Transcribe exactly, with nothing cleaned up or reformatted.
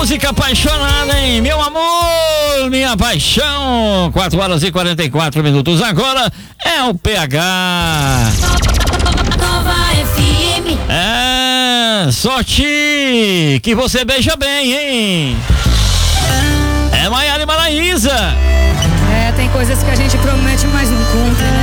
música apaixonada, hein? Meu amor, minha paixão. quatro horas e quarenta e quatro minutos. Agora é o P H. Nova F M. É, sorte que você beija bem, hein? É Maiara e Maraísa. É, tem coisas que a gente promete, mas não cumpre, né?